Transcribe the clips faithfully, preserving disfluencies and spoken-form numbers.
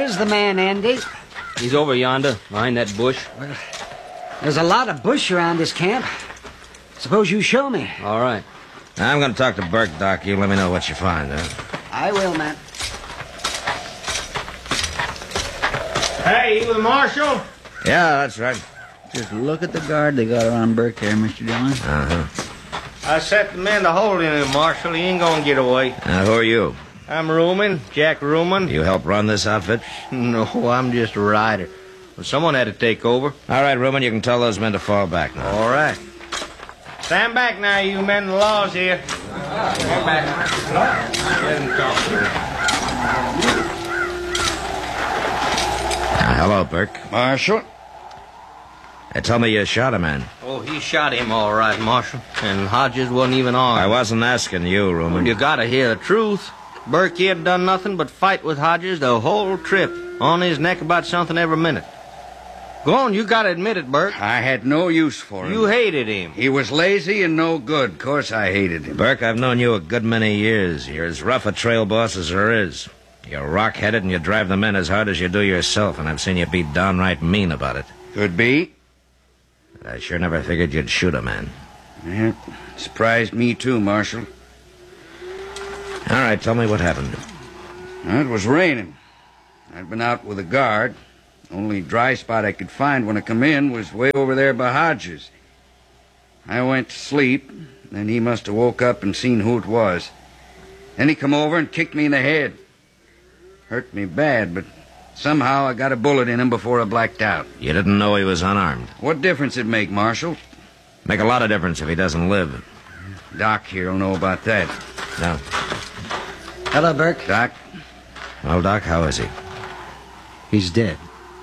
Where's the man, Andy? He's over yonder, behind that bush. Well, there's a lot of bush around this camp. Suppose you show me. All right. I'm going to talk to Burke, Doc. You let me know what you find, huh? I will, man. Hey, you the marshal? Yeah, that's right. Just look at the guard they got around Burke there, Mister Dillon. Uh-huh. I set the men to holding him, Marshal. He ain't gonna get away. Now, who are you? I'm Ruman, Jack Ruman. You help run this outfit? No, I'm just a rider. Well, someone had to take over. All right, Ruman, you can tell those men to fall back now. All right. Stand back now, you men. The law's here. Stand back. Let him talk. Now, hello, Burke. Marshal? They told me you shot a man. Oh, he shot him all right, Marshal. And Hodges wasn't even armed. I wasn't asking you, Ruman. You gotta hear the truth. Burke, he had done nothing but fight with Hodges the whole trip. On his neck about something every minute. Go on, you gotta admit it, Burke. I had no use for him. You hated him. He was lazy and no good. Of course I hated him. Burke, I've known you a good many years. You're as rough a trail boss as there is. You're rock-headed and you drive the men as hard as you do yourself, and I've seen you be downright mean about it. Could be. But I sure never figured you'd shoot a man. Yeah, surprised me too, Marshal. All right, tell me what happened. It was raining. I'd been out with a guard. Only dry spot I could find when I come in was way over there by Hodges. I went to sleep, then he must have woke up and seen who it was. Then he come over and kicked me in the head. Hurt me bad, but somehow I got a bullet in him before I blacked out. You didn't know he was unarmed. What difference it make, Marshal? Make a lot of difference if he doesn't live. Doc here will know about that. No. Hello, Burke. Doc? Well, Doc, how is he? He's dead.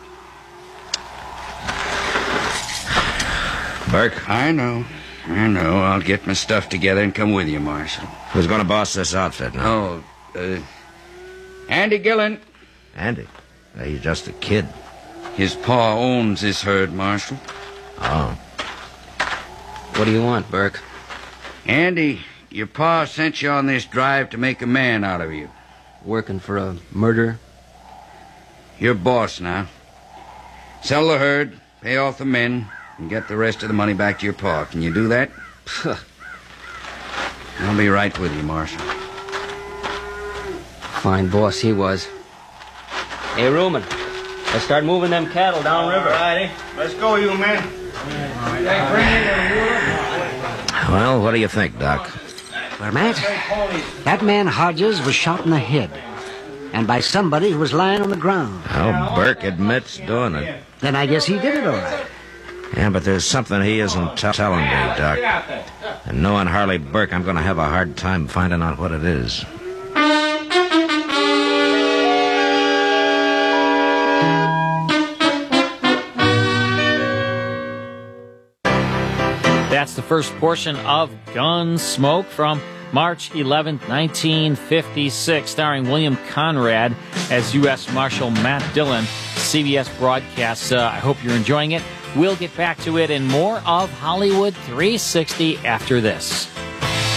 Burke? I know. I know. I'll get my stuff together and come with you, Marshal. Who's going to boss this outfit now? Oh, uh... Andy Gillen. Andy? Uh, he's just a kid. His pa owns this herd, Marshal. Oh. What do you want, Burke? Andy, your pa sent you on this drive to make a man out of you. Working for a murderer? You're boss now. Sell the herd, pay off the men, and get the rest of the money back to your pa. Can you do that? I'll be right with you, Marshal. Fine boss he was. Hey, Ruman, let's start moving them cattle downriver. All righty. Let's go, you men. Well, what do you think, Doc? Well, Matt, that man Hodges was shot in the head. And by somebody who was lying on the ground. Well, Burke admits doing it. Then I guess he did it all right. Yeah, but there's something he isn't t- telling me, Doc. And knowing Harley Burke, I'm going to have a hard time finding out what it is. That's the first portion of Gunsmoke from March eleventh, nineteen fifty-six, starring William Conrad as U S Marshal Matt Dillon. C B S broadcasts. Uh, I hope you're enjoying it. We'll get back to it and more of Hollywood three sixty after this.